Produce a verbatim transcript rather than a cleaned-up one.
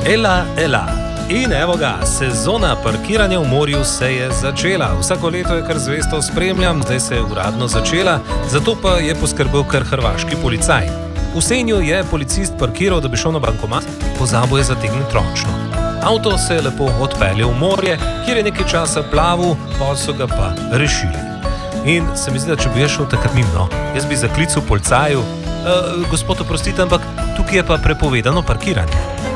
Ela, ela. In evo ga, sezona parkiranja v morju se je začela. Vsako leto je kar zvesto spremljam, zdaj se je uradno začela, zato pa je poskrbel kar hrvaški policaj. V Senju je policist parkiral, da bi šel na bankomat, pozabil je zategniti ročno. Avto se je lepo odpeljal v morje, kjer je nekaj časa plaval, pa so ga pa rešili. In se mi zdi, da če bi jaz šel takrat mimo, jaz bi zaklical policaju, e, gospod, oprostite, ampak tukaj je pa prepovedano parkiranje.